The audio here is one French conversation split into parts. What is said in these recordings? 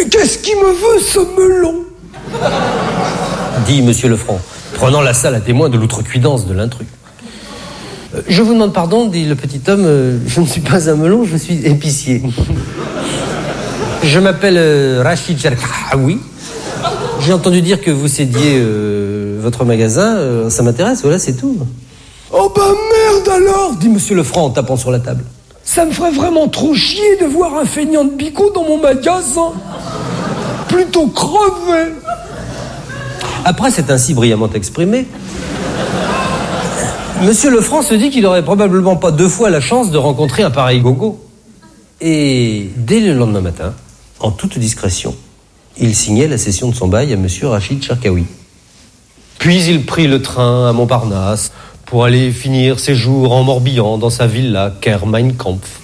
qu'est-ce qui me veut, ce melon? Dit monsieur Lefranc, prenant la salle à témoin de l'outrecuidance de l'intrus. Je vous demande pardon, dit le petit homme, je ne suis pas un melon, je suis épicier. Je m'appelle Rachid Cherkaoui. J'ai entendu dire que vous cédiez votre magasin, ça m'intéresse, voilà, c'est tout. Oh bah merde alors, Dit monsieur Lefranc en tapant sur la table. ça me ferait vraiment trop chier de voir un feignant de bigot dans mon magasin. Plutôt crever. Après s'être ainsi brillamment exprimé, monsieur Lefranc se dit qu'il n'aurait probablement pas 2 fois la chance de rencontrer un pareil gogo. Et dès le lendemain matin, en toute discrétion, il signait la cession de son bail à monsieur Rachid Cherkaoui. Puis il prit le train à Montparnasse pour aller finir ses jours en Morbihan dans sa villa Ker Mein Kampf.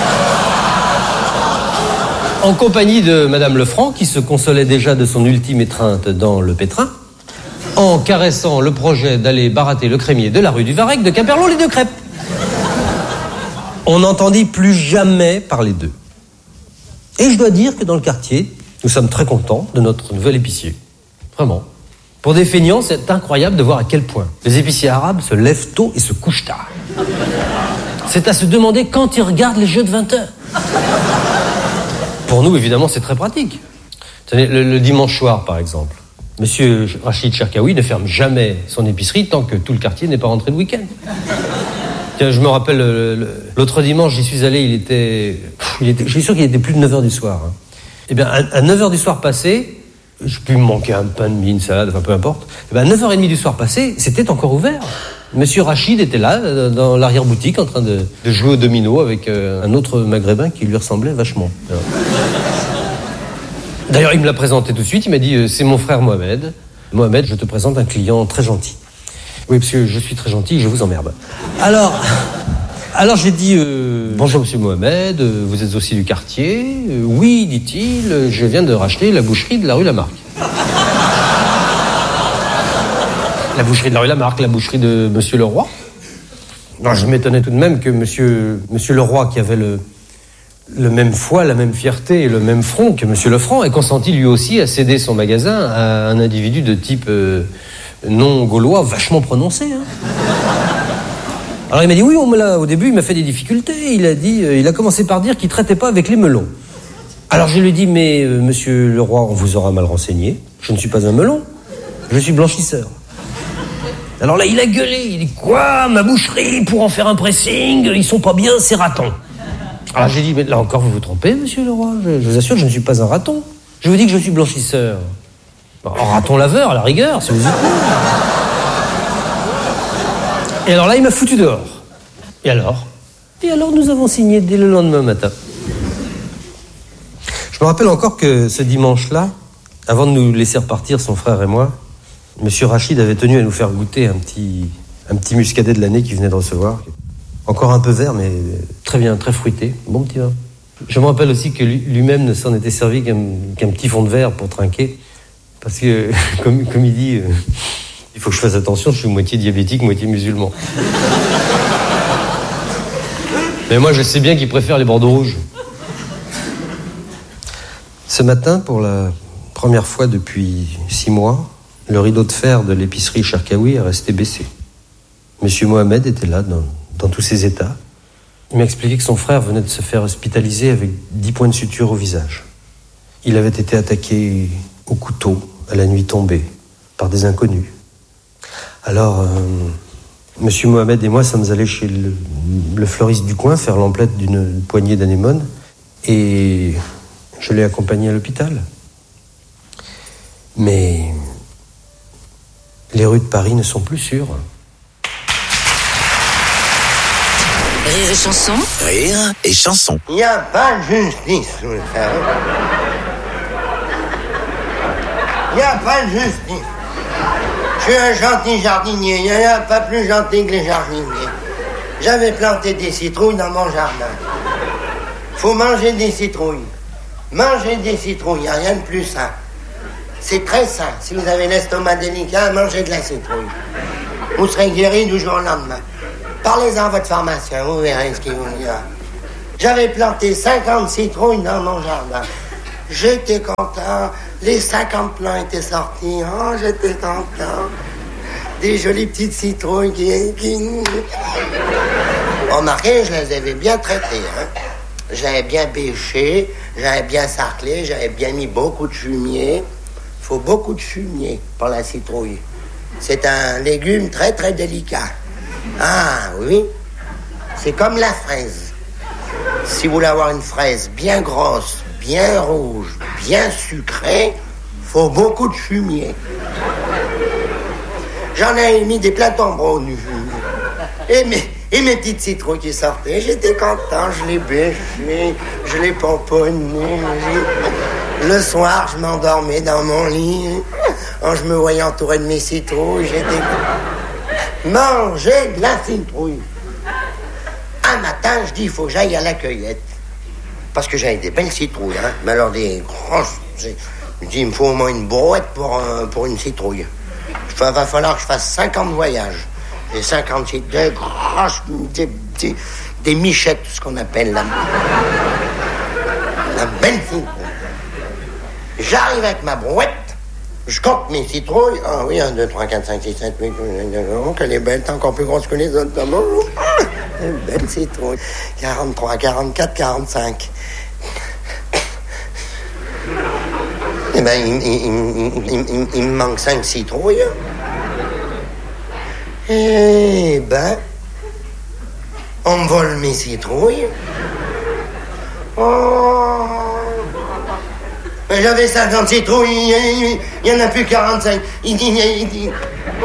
En compagnie de madame Lefranc, qui se consolait déjà de son ultime étreinte dans le pétrin, en caressant le projet d'aller barater le crémier de la rue du Varec, de Quimperlon, les 2 crêpes. On n'entendit plus jamais parler d'eux. Et je dois dire que dans le quartier, nous sommes très contents de notre nouvel épicier. Vraiment. Pour des feignants, c'est incroyable de voir à quel point les épiciers arabes se lèvent tôt et se couchent tard. C'est à se demander quand ils regardent les jeux de 20h. Pour nous, évidemment, c'est très pratique. Tenez, le dimanche soir, par exemple, monsieur Rachid Cherkaoui ne ferme jamais son épicerie tant que tout le quartier n'est pas rentré le week-end. Tiens, je me rappelle, l'autre dimanche, j'y suis allé, je suis sûr qu'il était plus de 9h du soir. Hein. Eh bien, à 9h du soir passé, je peux me manquer un pain de mie, une salade, enfin peu importe. Eh bien, à 9h30 du soir passé, c'était encore ouvert. Monsieur Rachid était là, dans l'arrière-boutique, en train de jouer au domino avec un autre maghrébin qui lui ressemblait vachement. D'ailleurs, il me l'a présenté tout de suite, il m'a dit, c'est mon frère Mohamed. Mohamed, je te présente un client très gentil. Oui, parce que je suis très gentil, je vous emmerde. Alors j'ai dit, bonjour monsieur Mohamed, vous êtes aussi du quartier? Oui, dit-il, je viens de racheter la boucherie de la rue Lamarck. La boucherie de la rue Lamarck, la boucherie de monsieur Leroy? Non, je m'étonnais tout de même que monsieur Leroy, qui avait le même foie, la même fierté et le même front que monsieur Lefranc, ait consenti lui aussi à céder son magasin à un individu de type non gaulois vachement prononcé. Hein. Alors il m'a dit oui, au début il m'a fait des difficultés. Il a commencé par dire qu'il traitait pas avec les melons. Alors je lui ai dit mais monsieur Leroy, on vous aura mal renseigné. Je ne suis pas un melon, je suis blanchisseur. Alors là il a gueulé, il dit quoi, ma boucherie pour en faire un pressing, ils sont pas bien, c'est raton. Alors j'ai dit mais là encore vous vous trompez monsieur Leroy, je vous assure que je ne suis pas un raton. Je vous dis que je suis blanchisseur. Bon, raton laveur à la rigueur, si vous dites. Et alors là, il m'a foutu dehors. Et alors nous avons signé dès le lendemain matin. Je me rappelle encore que ce dimanche-là, avant de nous laisser repartir, son frère et moi, monsieur Rachid avait tenu à nous faire goûter un petit muscadet de l'année qu'il venait de recevoir. Encore un peu vert, mais très bien, très fruité. Bon petit vin. Je me rappelle aussi que lui-même ne s'en était servi qu'un petit fond de verre pour trinquer. Parce que, comme il dit... il faut que je fasse attention, je suis moitié diabétique, moitié musulman. Mais moi, je sais bien qu'il préfère les bordeaux rouges. Ce matin, pour la première fois depuis 6 mois, le rideau de fer de l'épicerie Cherkaoui est resté baissé. Monsieur Mohamed était là, dans tous ses états. Il m'a expliqué que son frère venait de se faire hospitaliser avec 10 points de suture au visage. Il avait été attaqué au couteau, à la nuit tombée, par des inconnus. Alors, monsieur Mohamed et moi sommes allés chez le fleuriste du coin faire l'emplette d'une poignée d'anémones et je l'ai accompagné à l'hôpital. Mais les rues de Paris ne sont plus sûres. Rire et chanson. Rire et chanson. Il n'y a pas de justice, vous le savez. Il n'y a pas de justice. Je suis un gentil jardinier, il n'y en a pas plus gentil que les jardiniers. J'avais planté des citrouilles dans mon jardin. Faut manger des citrouilles. Manger des citrouilles, il n'y a rien de plus sain. C'est très sain. Si vous avez l'estomac délicat, mangez de la citrouille. Vous serez guéri du jour au lendemain. Parlez-en à votre pharmacien, vous verrez ce qu'il vous dira. J'avais planté 50 citrouilles dans mon jardin. J'étais content. Les 50 plants étaient sortis. Oh, j'étais content. Des jolies petites citrouilles qui... Remarquez, je les avais bien traitées. Hein. J'avais bien bêché, j'avais bien sarclé, j'avais bien mis beaucoup de fumier. Il faut beaucoup de fumier pour la citrouille. C'est un légume très très délicat. Ah oui, c'est comme la fraise. Si vous voulez avoir une fraise bien grosse, bien rouge, bien sucrée, faut beaucoup de fumier. J'en ai mis des plats tombereaux du fumier. Et mes petites citrouilles qui sortaient, j'étais content, je les bêchais, je les pomponnais. Le soir, je m'endormais dans mon lit. Quand je me voyais entouré de mes citrouilles, j'étais... Manger de la citrouille. Un matin, je dis, il faut que j'aille à la cueillette. Parce que j'avais des belles citrouilles, hein. Mais alors des grosses... Je dis, il me faut au moins une brouette pour une citrouille. Il va falloir que je fasse 50 voyages. J'ai 50 citrouilles, grosses, des michettes, ce qu'on appelle la belle citrouille. J'arrive avec ma brouette, je compte mes citrouilles. Ah oui, 1, 2, 3, 4, 5, 6, 7, 8, 9, qu'elle est belle, encore plus grosse que les autres. Une belle citrouille. 43, 44, 45. Eh ben, il me manque 5 citrouilles. Eh ben, on me vole mes citrouilles. Oh, j'avais 50 citrouilles, il y en a plus 45. Il dit. Oh.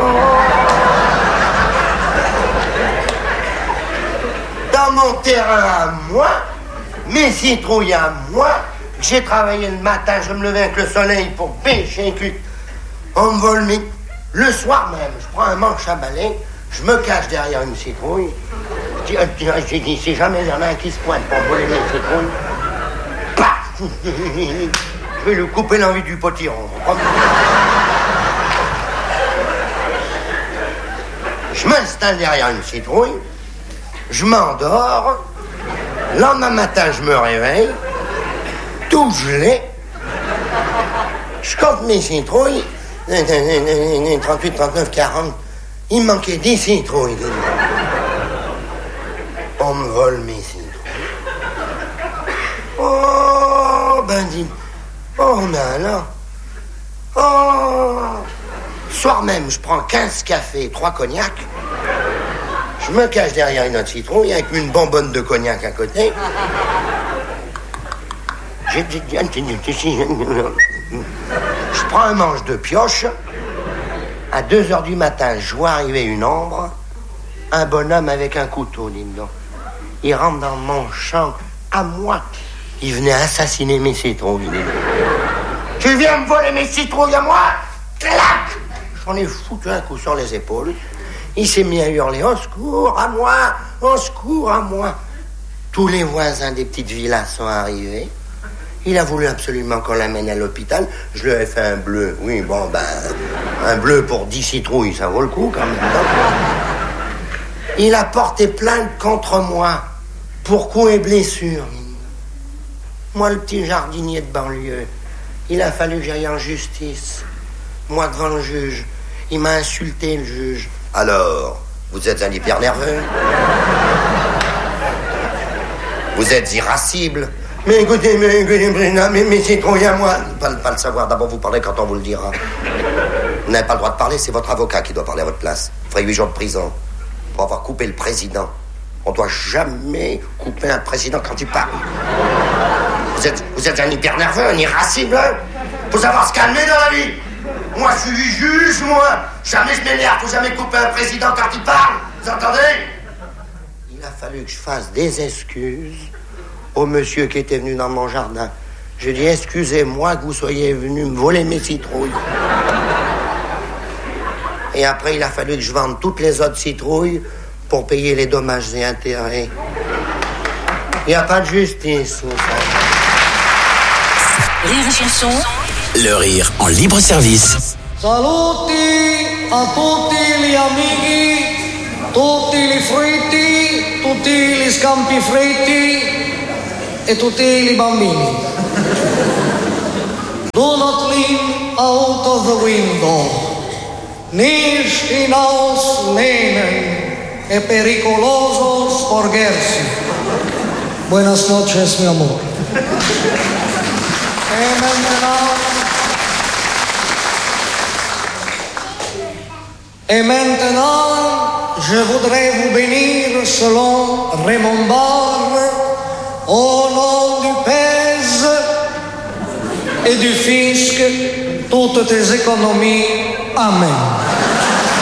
Dans mon terrain à moi, mes citrouilles à moi, j'ai travaillé le matin, je me levais avec le soleil pour pêcher. On me vole mes... Le soir même, je prends un manche à balai, je me cache derrière une citrouille. Je dis, si jamais il y en a un qui se pointe pour voler mes citrouilles, paf, je vais lui couper l'envie du potiron. Je m'installe derrière une citrouille, je m'endors, le lendemain matin, je me réveille, tout gelé, je compte mes citrouilles, 38, 39, 40. Il me manquait 10 citrouilles. On me vole mes citrouilles. Oh, ben dis. Oh, mais alors. Oh. Soir même, je prends 15 cafés, 3 cognacs. Je me cache derrière une autre citrouille avec une bonbonne de cognac à côté. Je prends un manche de pioche. À 2h du matin, je vois arriver une ombre. Un bonhomme avec un couteau, dis donc. Il rentre dans mon champ, à moi. Il venait assassiner mes citrouilles. Tu viens me voler mes citrouilles à moi? Clac! J'en ai foutu un coup sur les épaules. Il s'est mis à hurler, au secours, à moi! Au secours, à moi! Tous les voisins des petites villas sont arrivés. Il a voulu absolument qu'on l'amène à l'hôpital. Je lui ai fait un bleu. Oui, bon, ben, un bleu pour 10 citrouilles, ça vaut le coup, quand même. Il a porté plainte contre moi pour coups et blessures. Moi, le petit jardinier de banlieue, il a fallu que j'aille en justice. Moi, devant le juge, il m'a insulté, le juge. Alors, vous êtes un hyper nerveux? Vous êtes irascible? Mais écoutez, mes citrouilles à moi. Pas le savoir, d'abord vous parlez quand on vous le dira. Vous n'avez pas le droit de parler, c'est votre avocat qui doit parler à votre place. Vous ferez 8 jours de prison pour avoir coupé le président. On doit jamais couper un président quand il parle. Vous êtes un hyper nerveux, un irascible. Faut savoir se calmer dans la vie. Moi, je suis juge, moi. Jamais je m'énerve, faut jamais couper un président quand il parle. Vous entendez? Il a fallu que je fasse des excuses au monsieur qui était venu dans mon jardin. Je dis, excusez-moi que vous soyez venu me voler mes citrouilles. Et après, il a fallu que je vende toutes les autres citrouilles pour payer les dommages et intérêts. Il n'y a pas de justice. Rire et chanson. Le rire en libre service. Saluti a tutti gli amici, tutti gli fritti, tutti gli scampi fritti e tutti i bambini. Do not lean out of the window. Nici in house lenen. È pericoloso sporgersi. Buenas noches, mi amor. Et maintenant, je voudrais vous bénir selon Raymond Barre, au nom du Pèse et du Fisc, toutes tes économies. Amen.